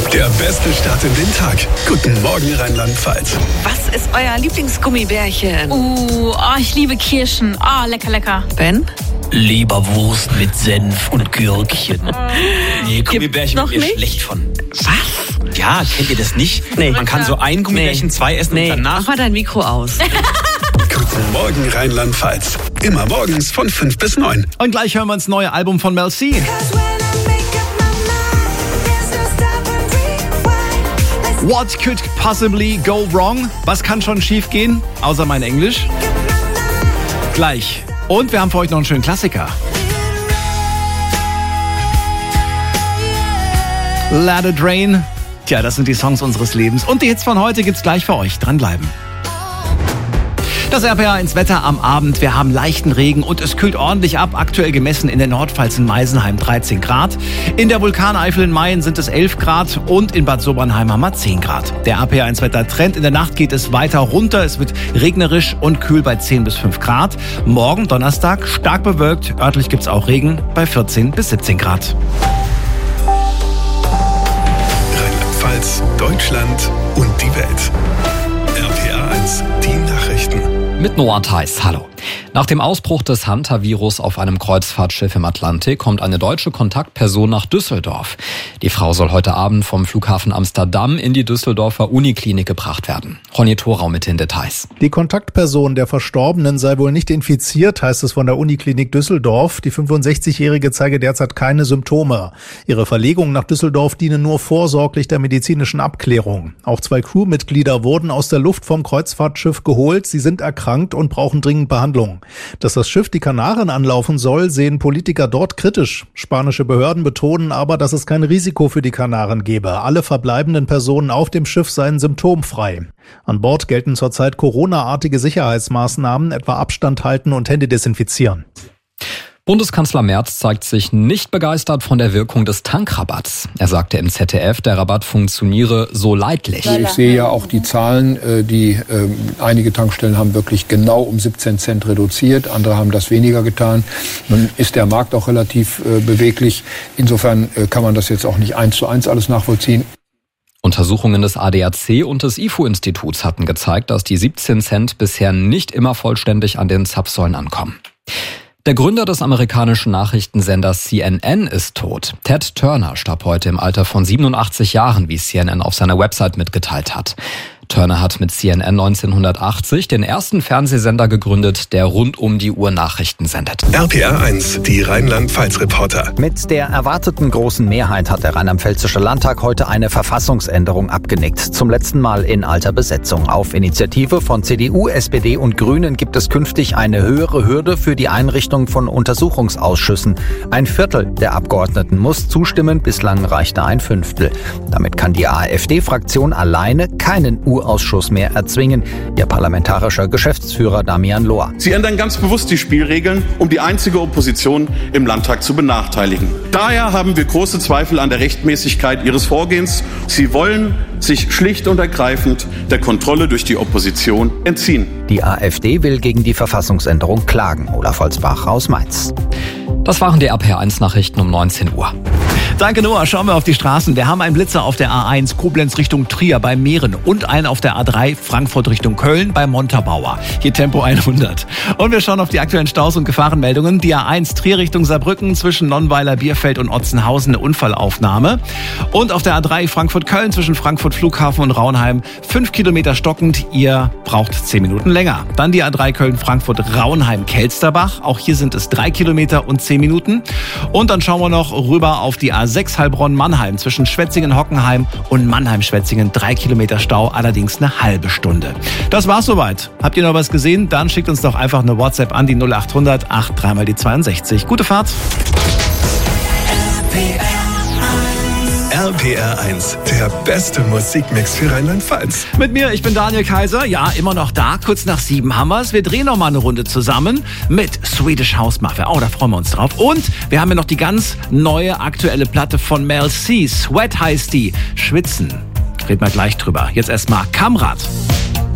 Der beste Start in den Tag. Guten Morgen, Rheinland-Pfalz. Was ist euer Lieblingsgummibärchen? Ich liebe Kirschen. Lecker, lecker. Ben? Leberwurst mit Senf und Gürkchen. Nee, Gummibärchen noch wird mir nicht? schlecht von. Was? Ja, kennt ihr das nicht? Nee. Man kann so ein Gummibärchen, zwei essen und danach... Mach mal dein Mikro aus. Guten Morgen, Rheinland-Pfalz. Immer morgens von 5 bis 9. Und gleich hören wir ins neue Album von Mel C. What could possibly go wrong? Was kann schon schief gehen? Außer mein Englisch. Gleich. Und wir haben für euch noch einen schönen Klassiker. Let It Rain. Tja, das sind die Songs unseres Lebens. Und die Hits von heute gibt's gleich für euch. Dranbleiben. Das RPA ins Wetter am Abend. Wir haben leichten Regen und es kühlt ordentlich ab. Aktuell gemessen in der Nordpfalz in Meisenheim 13 Grad. In der Vulkaneifel in Mayen sind es 11 Grad und in Bad Sobernheim haben wir 10 Grad. Der RPA ins Wetter Trend. In der Nacht geht es weiter runter. Es wird regnerisch und kühl bei 10 bis 5 Grad. Morgen Donnerstag stark bewölkt. Örtlich gibt's auch Regen bei 14 bis 17 Grad. Rheinland-Pfalz, Deutschland und die Welt. RPA 1, die Nachrichten. Mit Noah Theis, hallo. Nach dem Ausbruch des Hantavirus auf einem Kreuzfahrtschiff im Atlantik kommt eine deutsche Kontaktperson nach Düsseldorf. Die Frau soll heute Abend vom Flughafen Amsterdam in die Düsseldorfer Uniklinik gebracht werden. Ronny Thorau mit den Details. Die Kontaktperson der Verstorbenen sei wohl nicht infiziert, heißt es von der Uniklinik Düsseldorf. Die 65-Jährige zeige derzeit keine Symptome. Ihre Verlegung nach Düsseldorf diene nur vorsorglich der medizinischen Abklärung. Auch 2 Crewmitglieder wurden aus der Luft vom Kreuzfahrtschiff geholt. Sie sind erkrankt und brauchen dringend Behandlung. Dass das Schiff die Kanaren anlaufen soll, sehen Politiker dort kritisch. Spanische Behörden betonen aber, dass es kein Risiko für die Kanaren gebe. Alle verbleibenden Personen auf dem Schiff seien symptomfrei. An Bord gelten zurzeit Corona-artige Sicherheitsmaßnahmen, etwa Abstand halten und Hände desinfizieren. Bundeskanzler Merz zeigt sich nicht begeistert von der Wirkung des Tankrabatts. Er sagte im ZDF, der Rabatt funktioniere so leidlich. Ich sehe ja auch die Zahlen, einige Tankstellen haben wirklich genau um 17 Cent reduziert, andere haben das weniger getan. Nun ist der Markt auch relativ beweglich. Insofern kann man das jetzt auch nicht 1:1 alles nachvollziehen. Untersuchungen des ADAC und des IFO-Instituts hatten gezeigt, dass die 17 Cent bisher nicht immer vollständig an den Zapfsäulen ankommen. Der Gründer des amerikanischen Nachrichtensenders CNN ist tot. Ted Turner starb heute im Alter von 87 Jahren, wie CNN auf seiner Website mitgeteilt hat. Turner hat mit CNN 1980 den ersten Fernsehsender gegründet, der rund um die Uhr Nachrichten sendet. RPA 1, die Rheinland-Pfalz-Reporter. Mit der erwarteten großen Mehrheit hat der Rheinland-Pfälzische Landtag heute eine Verfassungsänderung abgenickt. Zum letzten Mal in alter Besetzung. Auf Initiative von CDU, SPD und Grünen gibt es künftig eine höhere Hürde für die Einrichtung von Untersuchungsausschüssen. 1/4 der Abgeordneten muss zustimmen, bislang reichte 1/5. Damit kann die AfD-Fraktion alleine keinen Ausschuss mehr erzwingen. Ihr parlamentarischer Geschäftsführer Damian Lohr. Sie ändern ganz bewusst die Spielregeln, um die einzige Opposition im Landtag zu benachteiligen. Daher haben wir große Zweifel an der Rechtmäßigkeit Ihres Vorgehens. Sie wollen sich schlicht und ergreifend der Kontrolle durch die Opposition entziehen. Die AfD will gegen die Verfassungsänderung klagen. Olaf Holzbach aus Mainz. Das waren die RPA1-Nachrichten um 19 Uhr. Danke, Noah. Schauen wir auf die Straßen. Wir haben einen Blitzer auf der A1 Koblenz Richtung Trier bei Meeren und einen auf der A3 Frankfurt Richtung Köln bei Montabaur. Hier Tempo 100. Und wir schauen auf die aktuellen Staus und Gefahrenmeldungen. Die A1 Trier Richtung Saarbrücken zwischen Nonnweiler, Bierfeld und Otzenhausen eine Unfallaufnahme. Und auf der A3 Frankfurt-Köln zwischen Frankfurt Flughafen und Raunheim 5 Kilometer stockend. Ihr braucht 10 Minuten länger. Dann die A3 Köln-Frankfurt-Raunheim-Kelsterbach. Auch hier sind es 3 Kilometer und 10 Minuten. Und dann schauen wir noch rüber auf die A6 Heilbronn-Mannheim zwischen Schwetzingen-Hockenheim und Mannheim-Schwetzingen. 3 Kilometer Stau, allerdings eine halbe Stunde. Das war's soweit. Habt ihr noch was gesehen? Dann schickt uns doch einfach eine WhatsApp an die 0800 83 mal die 62. Gute Fahrt. RPR 1, der beste Musikmix für Rheinland-Pfalz. Mit mir, ich bin Daniel Kaiser. Ja, immer noch da. Kurz nach 7 haben wir's. Wir drehen noch mal eine Runde zusammen mit Swedish House Mafia. Oh, da freuen wir uns drauf. Und wir haben ja noch die ganz neue, aktuelle Platte von Mel C. Sweat heißt die. Schwitzen. Reden wir gleich drüber. Jetzt erstmal Kamrat.